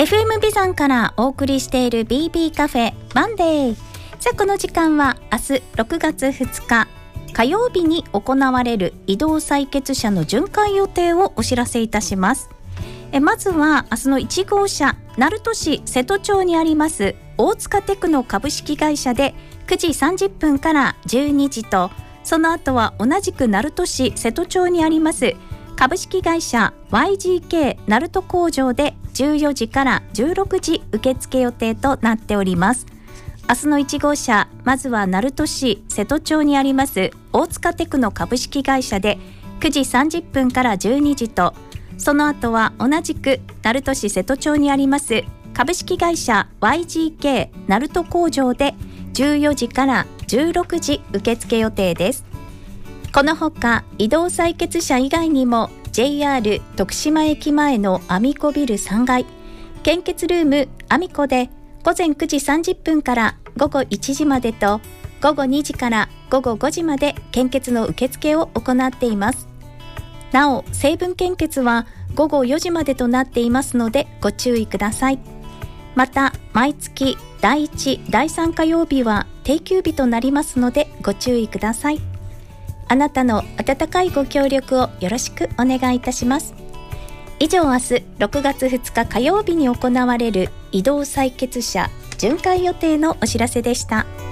FM ビザンからお送りしている BB カフェマンデー。さあこの時間は明日6月2日火曜日に行われる移動採血車の巡回予定をお知らせいたします。まずは明日の1号車、鳴門市瀬戸町にあります大塚テクノ株式会社で9時30分から12時と、その後は同じく鳴門市瀬戸町にあります株式会社 YGK 鳴門工場で14時から16時受付予定となっております。明日の1号車、まずは鳴門市瀬戸町にあります大塚テクノ株式会社で9時30分から12時と、その後は同じく鳴門市瀬戸町にあります株式会社 YGK 鳴門工場で14時から16時受付予定です。このほか移動採血車以外にも JR 徳島駅前のアミコビル3階献血ルームアミコで午前9時30分から午後1時までと、午後2時から午後5時まで献血の受付を行っています。なお成分献血は午後4時までとなっていますのでご注意ください。また毎月第1、第3火曜日は定休日となりますのでご注意ください。あなたの温かいご協力をよろしくお願いいたします。以上、明日6月2日火曜日に行われる移動採血車巡回予定のお知らせでした。